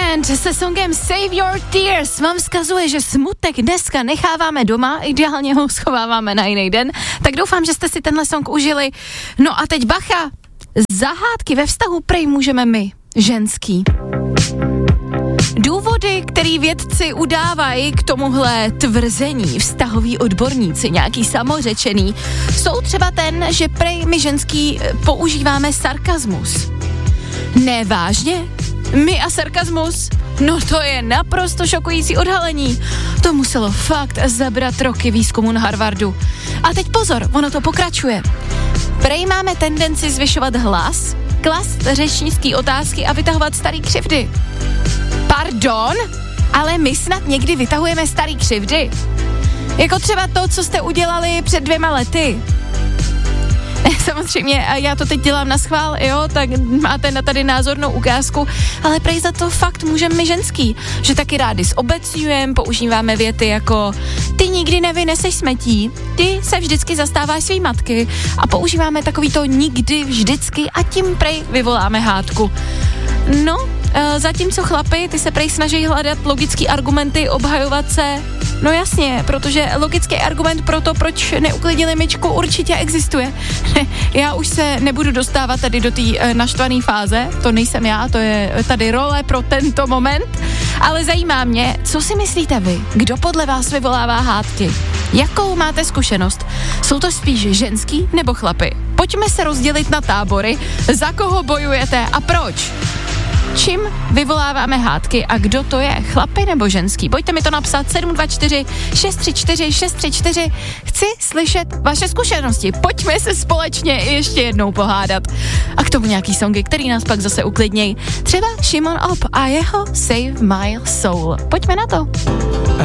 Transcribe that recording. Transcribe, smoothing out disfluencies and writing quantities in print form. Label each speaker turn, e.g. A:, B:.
A: Weekend se songem Save Your Tears vám vzkazuje, že smutek dneska necháváme doma, ideálně ho schováváme na jiný den, tak doufám, že jste si tenhle song užili. No a teď bacha, zahádky ve vztahu prej můžeme my, ženský. Důvody, který vědci udávají k tomuhle tvrzení, vztahoví odborníci, nějaký samořečený, jsou třeba ten, že prej my ženský používáme sarkazmus. Ne, vážně? My a sarkazmus? No to je naprosto šokující odhalení. To muselo fakt zabrat roky výzkumu na Harvardu. A teď pozor, ono to pokračuje. Prej máme tendenci zvyšovat hlas, klást řečnický otázky a vytahovat starý křivdy. Pardon? Ale my snad někdy vytahujeme starý křivdy? Jako třeba to, co jste udělali před 2 lety. Samozřejmě, a já to teď dělám na schvál, jo, tak máte na tady názornou ukázku, ale prej za to fakt můžeme my ženský, že taky rádi zobecňujeme, používáme věty jako ty nikdy nevyneseš smetí, ty se vždycky zastáváš svý matky a používáme takový to nikdy, vždycky a tím prej vyvoláme hádku. No, zatímco chlapi, ty se prej snaží hledat logický argumenty, obhajovat se. No jasně, protože logický argument pro to, proč neuklidili myčku, určitě existuje. Já už se nebudu dostávat tady do té naštvané fáze, to nejsem já, to je tady role pro tento moment, ale zajímá mě, co si myslíte vy, kdo podle vás vyvolává hádky? Jakou máte zkušenost? Jsou to spíš ženský nebo chlapy? Pojďme se rozdělit na tábory, za koho bojujete a proč? Čím vyvoláváme hádky a kdo to je, chlapi nebo ženský? Pojďte mi to napsat 724 634 634. Chci slyšet vaše zkušenosti. Pojďme se společně ještě jednou pohádat. A k tomu nějaký songy, který nás pak zase uklidnějí. Třeba Šimon Op a jeho Save My Soul. Pojďme na to.